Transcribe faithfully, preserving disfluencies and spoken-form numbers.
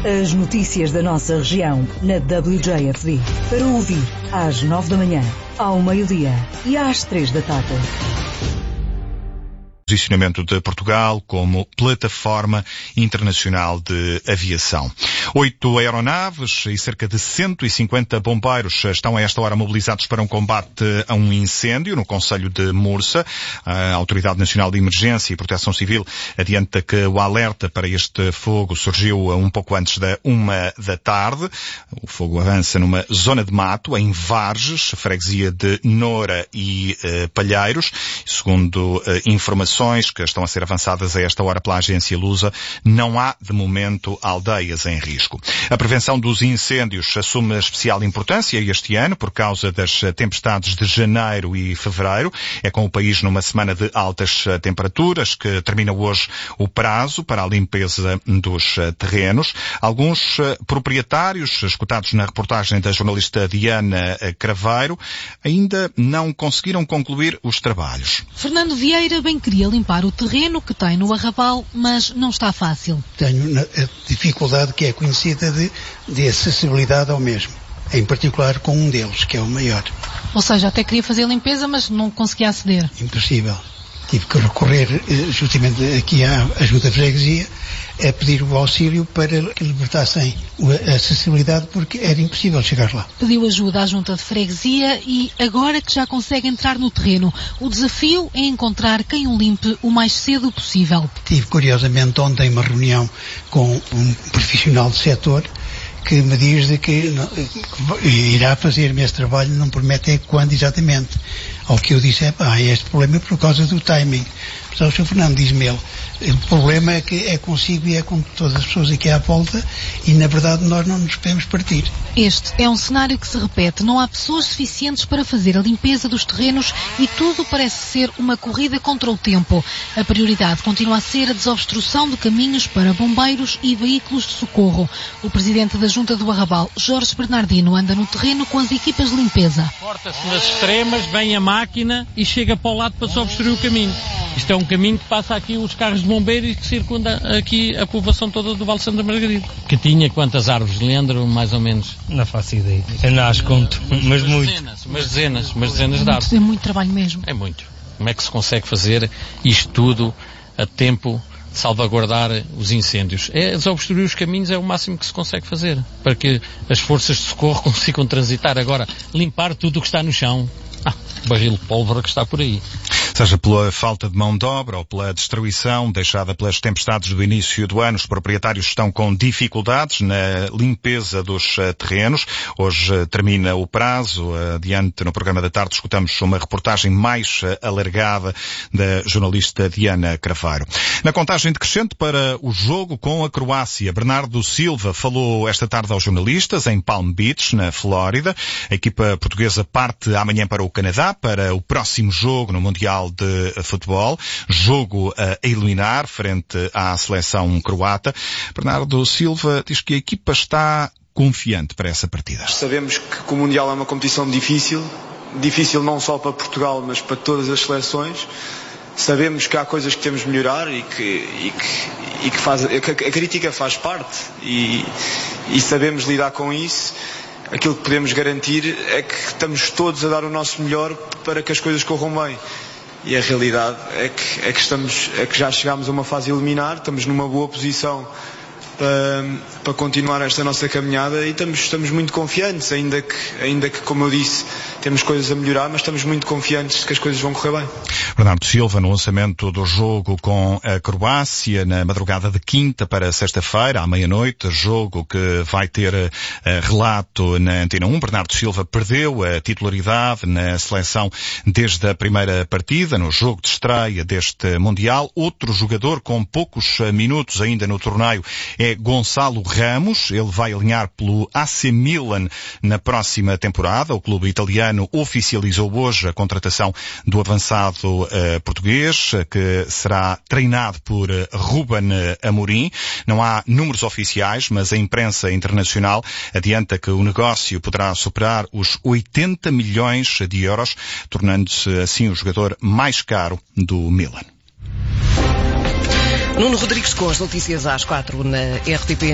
As notícias da nossa região na W J F D. Para ouvir às nove da manhã, ao meio-dia e às três da tarde. Posicionamento de Portugal como plataforma internacional de aviação. Oito aeronaves e cerca de cento e cinquenta bombeiros estão a esta hora mobilizados para um combate a um incêndio no concelho de Mursa. A Autoridade Nacional de Emergência e Proteção Civil adianta que o alerta para este fogo surgiu um pouco antes da uma da tarde. O fogo avança numa zona de mato, em Varges, freguesia de Noura e uh, Palheiros. Segundo uh, informações que estão a ser avançadas a esta hora pela agência Lusa, não há, de momento, aldeias em risco. A prevenção dos incêndios assume especial importância este ano por causa das tempestades de janeiro e fevereiro. É com o país numa semana de altas temperaturas que termina hoje o prazo para a limpeza dos terrenos. Alguns proprietários, escutados na reportagem da jornalista Diana Craveiro, ainda não conseguiram concluir os trabalhos. Fernando Vieira bem queria limpar o terreno que tem no Arrabal, mas não está fácil. Tenho a dificuldade que é conhecida de, de acessibilidade ao mesmo, em particular com um deles, que é o maior. Ou seja, até queria fazer a limpeza, mas não conseguia aceder. Impossível. Tive que recorrer justamente aqui à ajuda da freguesia a pedir o auxílio para que libertassem a acessibilidade, porque era impossível chegar lá. Pediu ajuda à junta de freguesia e agora que já consegue entrar no terreno, o desafio é encontrar quem o limpe o mais cedo possível. Tive curiosamente ontem uma reunião com um profissional do setor que me diz de que, não, que irá fazer-me esse trabalho, não promete é quando exatamente. Ao que eu disse, é pá, este problema é por causa do timing. Mas o senhor Fernando diz-me ele, o problema é que é consigo e é com todas as pessoas aqui à volta e na verdade nós não nos podemos partir. Este é um cenário que se repete. Não há pessoas suficientes para fazer a limpeza dos terrenos e tudo parece ser uma corrida contra o tempo. A prioridade continua a ser a desobstrução de caminhos para bombeiros e veículos de socorro. O presidente da Junta do Arrabal, Jorge Bernardino, anda no terreno com as equipas de limpeza. Corta-se nas extremas, vem a máquina e chega para o lado para desobstruir o caminho. Isto é um caminho que passa aqui os carros de bombeiros e que circunda aqui a povoação toda do Vale de Santa Margarida. Que tinha quantas árvores, Leandro, mais ou menos? Não faço ideia. Eu não as conto, mas muito. Dezenas, umas dezenas, umas dezenas de árvores. É muito trabalho mesmo. É muito. Como é que se consegue fazer isto tudo a tempo de salvaguardar os incêndios? É desobstruir os caminhos, é o máximo que se consegue fazer, para que as forças de socorro consigam transitar. Agora, limpar tudo o que está no chão. Ah, barril de pólvora que está por aí. Seja pela falta de mão de obra ou pela destruição deixada pelas tempestades do início do ano, os proprietários estão com dificuldades na limpeza dos uh, terrenos. Hoje uh, termina o prazo. Uh, adiante, no programa da tarde, escutamos uma reportagem mais uh, alargada da jornalista Diana Craveiro. Na contagem decrescente para o jogo com a Croácia, Bernardo Silva falou esta tarde aos jornalistas em Palm Beach, na Flórida. A equipa portuguesa parte amanhã para o Canadá para o próximo jogo no Mundial de Futebol, jogo a eliminar frente à seleção croata. Bernardo Silva diz que a equipa está confiante para essa partida. Sabemos que o Mundial é uma competição difícil, difícil não só para Portugal, mas para todas as seleções. Sabemos que há coisas que temos de melhorar e que, e que, e que, faz, que a crítica faz parte e, e sabemos lidar com isso. Aquilo que podemos garantir é que estamos todos a dar o nosso melhor para que as coisas corram bem. E a realidade é que, é que, estamos, é que já chegámos a uma fase eliminar, estamos numa boa posição para, para continuar esta nossa caminhada e estamos, estamos muito confiantes, ainda que, ainda que, como eu disse, temos coisas a melhorar, mas estamos muito confiantes de que as coisas vão correr bem. Bernardo Silva, no lançamento do jogo com a Croácia, na madrugada de quinta para sexta-feira, à meia-noite, jogo que vai ter uh, relato na Antena um. Bernardo Silva perdeu a titularidade na seleção desde a primeira partida, no jogo de estreia deste Mundial. Outro jogador com poucos minutos ainda no torneio é Gonçalo Ramos. Ele vai alinhar pelo A C Milan na próxima temporada. O clube italiano oficializou hoje a contratação do avançado uh, português, que será treinado por uh, Ruben Amorim. Não há números oficiais, mas a imprensa internacional adianta que o negócio poderá superar os oitenta milhões de euros, tornando-se assim o jogador mais caro do Milan. Nuno Rodrigues com as notícias às quatro na R T P.